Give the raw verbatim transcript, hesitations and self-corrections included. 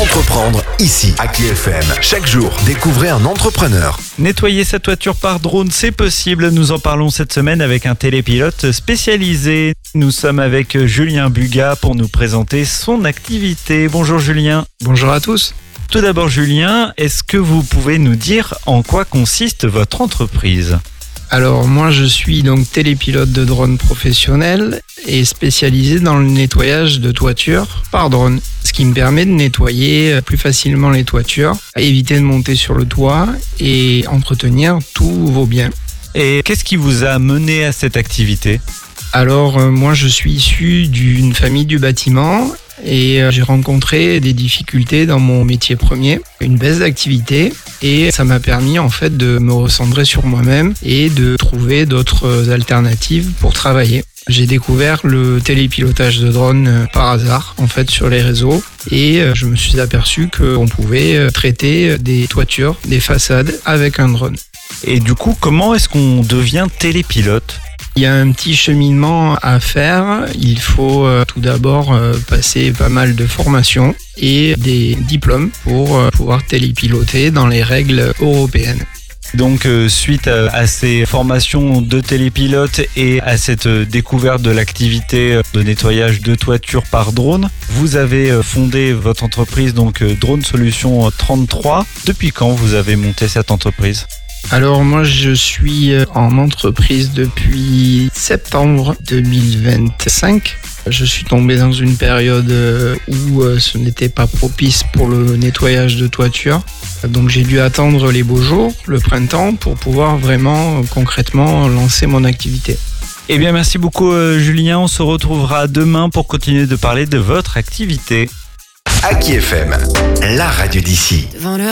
Entreprendre ici, à K F M. Chaque jour, découvrez un entrepreneur. Nettoyer sa toiture par drone, c'est possible. Nous en parlons cette semaine avec un télépilote spécialisé. Nous sommes avec Julien Bugat pour nous présenter son activité. Bonjour Julien. Bonjour à tous. Tout d'abord Julien, est-ce que vous pouvez nous dire en quoi consiste votre entreprise ? Alors moi je suis donc télépilote de drone professionnel et spécialisé dans le nettoyage de toitures par drone. Ce qui me permet de nettoyer plus facilement les toitures, éviter de monter sur le toit et entretenir tous vos biens. Et qu'est-ce qui vous a mené à cette activité ? Alors euh, moi je suis issu d'une famille du bâtiment et euh, j'ai rencontré des difficultés dans mon métier premier, une baisse d'activité, et ça m'a permis en fait de me recentrer sur moi-même et de trouver d'autres alternatives pour travailler. J'ai découvert le télépilotage de drone euh, par hasard en fait sur les réseaux et euh, je me suis aperçu qu'on pouvait euh, traiter des toitures, des façades avec un drone. Et du coup, comment est-ce qu'on devient télépilote ? Il y a un petit cheminement à faire. Il faut euh, tout d'abord euh, passer pas mal de formations et des diplômes pour euh, pouvoir télépiloter dans les règles européennes. Donc euh, suite à, à ces formations de télépilote et à cette euh, découverte de l'activité de nettoyage de toiture par drone, vous avez euh, fondé votre entreprise donc euh, Drone Solutions trente-trois. Depuis quand vous avez monté cette entreprise ? Alors moi je suis en entreprise depuis septembre deux mille vingt-cinq. Je suis tombé dans une période où ce n'était pas propice pour le nettoyage de toiture. Donc j'ai dû attendre les beaux jours, le printemps, pour pouvoir vraiment concrètement lancer mon activité. Eh bien merci beaucoup euh, Julien, on se retrouvera demain pour continuer de parler de votre activité. À K F M, la radio d'ici.